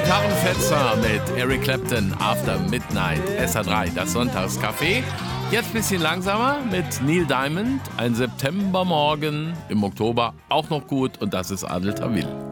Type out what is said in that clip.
Gitarrenfetzer mit Eric Clapton, After Midnight, SA3, das Sonntagscafé. Jetzt ein bisschen langsamer mit Neil Diamond, ein Septembermorgen im Oktober, auch noch gut, und das ist Adel Tawil.